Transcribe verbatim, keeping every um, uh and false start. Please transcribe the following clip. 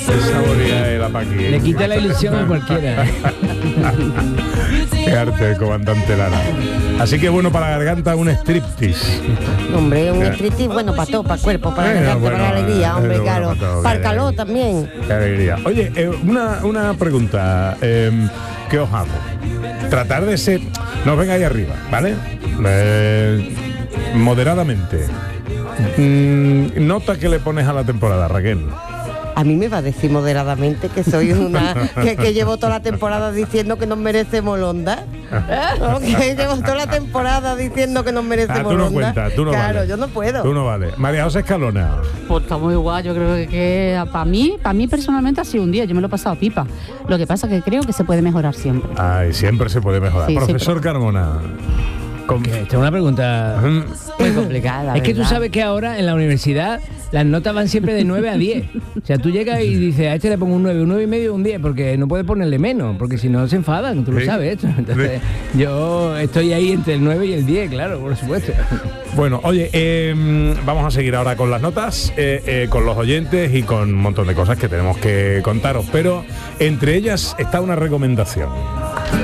Qué saboría la Paqui. Le quita la ilusión a cualquiera. Qué arte, comandante Lara. Así que bueno, para la garganta un striptease. Hombre, un striptease bueno para todo, para el cuerpo, para la Bueno, garganta, para la bueno, alegría, hombre, bueno, claro. para todo, Para el qué calor alegría. también. Qué alegría. Oye, eh, una, una pregunta. Eh, ¿Qué os hago? Tratar de ser... No os vengáis arriba, ¿vale? Eh, moderadamente. Mm, nota que le pones a la temporada, Raquel. A mí me va a decir moderadamente que soy una que, que llevo toda la temporada diciendo que nos merecemos Londa. ¿No? Que llevo toda la temporada diciendo que nos merecemos Ah, tú no Londa. cuentas, tú no Claro, vales. yo no puedo. Tú no vale. María José Escalona. Pues está muy guay, yo creo que, que para mí, para mí personalmente ha sido un día, yo me lo he pasado pipa. Lo que pasa que creo que se puede mejorar siempre. Ay, siempre se puede mejorar. Sí, Profesor sí, Carmona. Con- Que esta es una pregunta Muy complicada. Es que tú sabes que ahora en la universidad las notas van siempre de nueve a diez. O sea, tú llegas y dices, a este le pongo un nueve, un nueve y medio, un diez, porque no puedes ponerle menos, porque si no se enfadan, tú lo Sí. sabes esto. Entonces, yo estoy ahí entre el nueve y el diez, claro, por supuesto. Bueno, oye, eh, vamos a seguir ahora con las notas, eh, eh, con los oyentes y con un montón de cosas que tenemos que contaros, pero entre ellas está una recomendación.